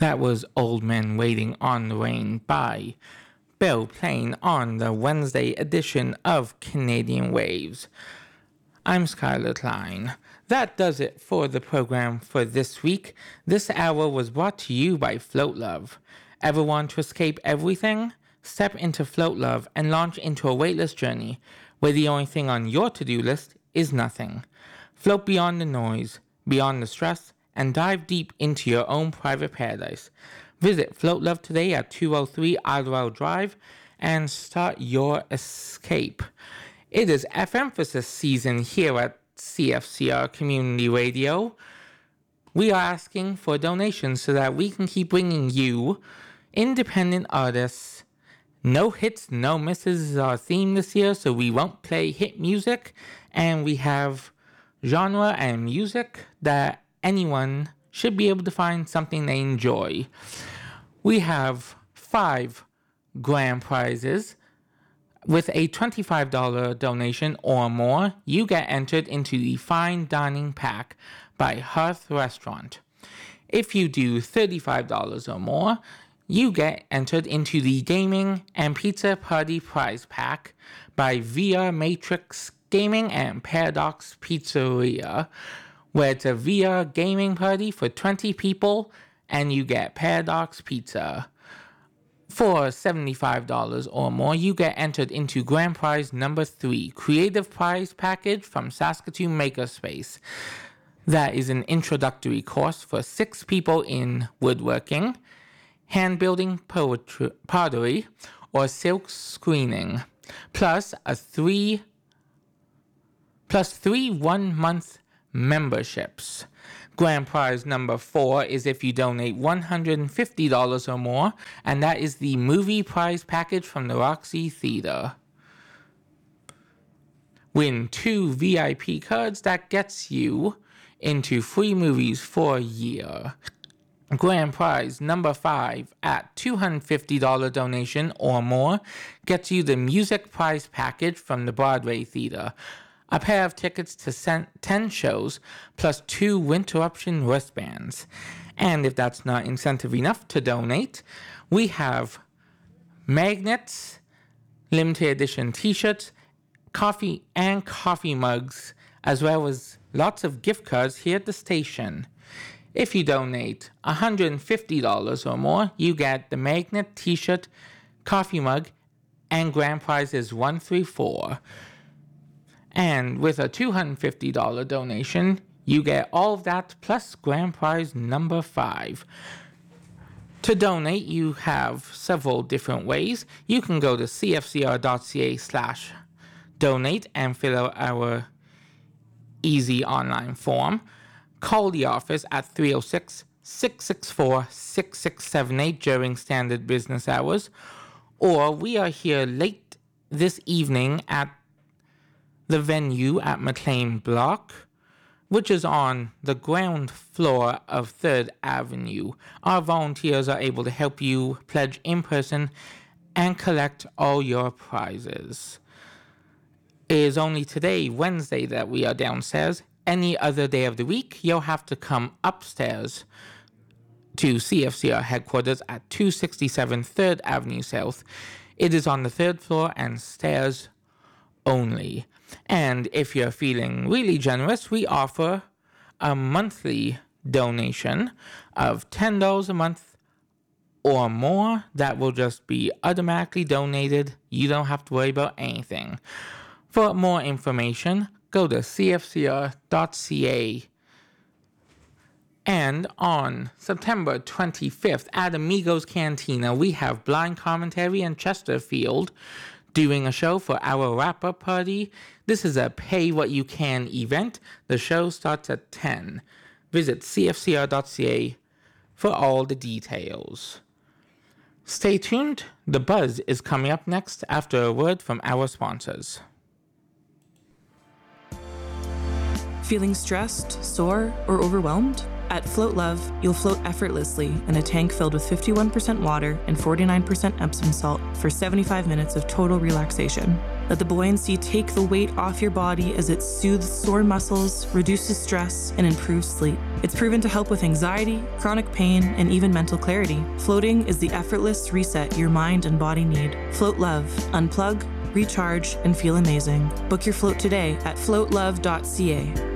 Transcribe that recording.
That was Old Men Waiting on the Rain by Bill playing on the Wednesday edition of Canadian Waves. I'm Skylar Klein. That does it for the program for this week. This hour was brought to you by Float Love. Ever want to escape everything? Step into Float Love and launch into a weightless journey where the only thing on your to-do list is nothing. Float beyond the noise, beyond the stress, and dive deep into your own private paradise. Visit Float Love today at 203 Idlewild Drive and start your escape. It is F-Emphasis season here at CFCR Community Radio. We are asking for donations so that we can keep bringing you independent artists. No hits, no misses is our theme this year, so we won't play hit music, and we have genre and music that anyone should be able to find something they enjoy. We have 5 grand prizes. With a $25 donation or more, you get entered into the Fine Dining Pack by Hearth Restaurant. If you do $35 or more, you get entered into the Gaming and Pizza Party Prize Pack by VR Matrix Gaming and Paradox Pizzeria, where it's a VR gaming party for 20 people and you get Paradox Pizza. For $75 or more, you get entered into Grand Prize number 3, Creative Prize Package from Saskatoon Makerspace. That is an introductory course for 6 people in woodworking, hand building pottery, or silk screening, plus 3 1-month memberships. Grand prize number 4 is if you donate $150 or more, and that is the movie prize package from the Roxy Theater. Win 2 VIP cards that gets you into free movies for a year. Grand prize number 5 at $250 donation or more gets you the music prize package from the Broadway Theater. A pair of tickets to 10 shows, plus 2 Winterruption wristbands. And if that's not incentive enough to donate, we have magnets, limited edition t-shirts, coffee mugs, as well as lots of gift cards here at the station. If you donate $150 or more, you get the magnet, t-shirt, coffee mug, and grand prizes 1 through 4. And with a $250 donation, you get all of that plus grand prize number 5. To donate, you have several different ways. You can go to cfcr.ca/donate and fill out our easy online form. Call the office at 306-664-6678 during standard business hours. Or we are here late this evening at the venue at McLean Block, which is on the ground floor of 3rd Avenue. Our volunteers are able to help you pledge in person and collect all your prizes. It is only today, Wednesday, that we are downstairs. Any other day of the week, you'll have to come upstairs to CFCR headquarters at 267 3rd Avenue South. It is on the 3rd floor and stairs only. And if you're feeling really generous, we offer a monthly donation of $10 a month or more. That will just be automatically donated. You don't have to worry about anything. For more information, go to cfcr.ca. And on September 25th at Amigos Cantina, we have Blind Commentary and Chesterfield doing a show for our wrap-up party. This is a pay-what-you-can event. The show starts at 10. Visit cfcr.ca for all the details. Stay tuned. The Buzz is coming up next after a word from our sponsors. Feeling stressed, sore, or overwhelmed? At Float Love, you'll float effortlessly in a tank filled with 51% water and 49% Epsom salt for 75 minutes of total relaxation. Let the buoyancy take the weight off your body as it soothes sore muscles, reduces stress, and improves sleep. It's proven to help with anxiety, chronic pain, and even mental clarity. Floating is the effortless reset your mind and body need. Float Love. Unplug, recharge, and feel amazing. Book your float today at floatlove.ca.